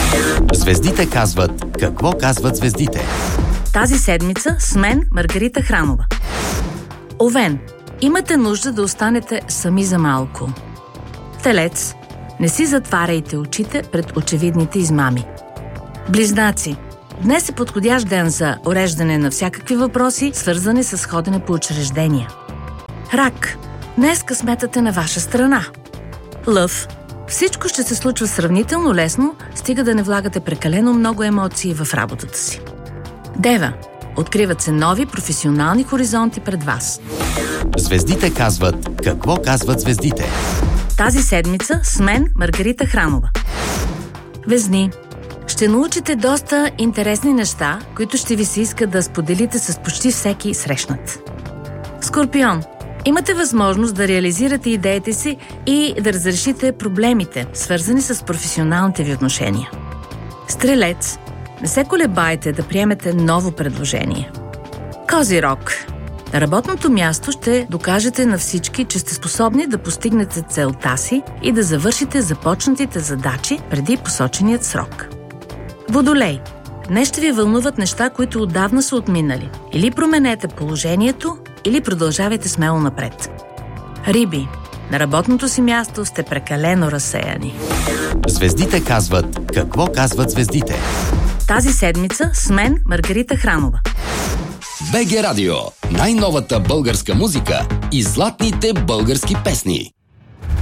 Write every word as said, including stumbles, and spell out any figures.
Звездите казват какво казват звездите. Тази седмица с мен Маргарита Хранова. Овен, имате нужда да останете сами за малко. Телец, не си затваряйте очите пред очевидните измами. Близнаци, днес е подходящ ден за уреждане на всякакви въпроси, свързани с ходене по учреждения. Рак, днес късметът е на ваша страна. Лъв, всичко ще се случва сравнително лесно, стига да не влагате прекалено много емоции в работата си. Дева, откриват се нови професионални хоризонти пред вас. Звездите казват какво казват звездите. Тази седмица с мен Маргарита Хранова. Везни, ще научите доста интересни неща, които ще ви се иска да споделите с почти всеки срещнат. Скорпион, имате възможност да реализирате идеите си и да разрешите проблемите, свързани с професионалните ви отношения. Стрелец, не се колебайте да приемете ново предложение. Козирог, на работното място ще докажете на всички, че сте способни да постигнете целта си и да завършите започнатите задачи преди посоченият срок. Водолей, днес ще ви вълнуват неща, които отдавна са отминали. Или променете положението, или продължавайте смело напред. Риби, на работното си място сте прекалено разсеяни. Звездите казват какво казват звездите. Тази седмица с мен Маргарита Хранова. БГ Радио. Най-новата българска музика и златните български песни.